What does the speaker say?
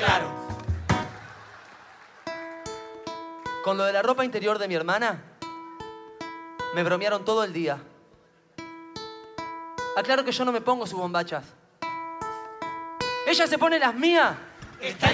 claro. Con lo de la ropa interior de mi hermana, me bromearon todo el día. Aclaro que yo no me pongo sus bombachas. Ella se pone las mías. Está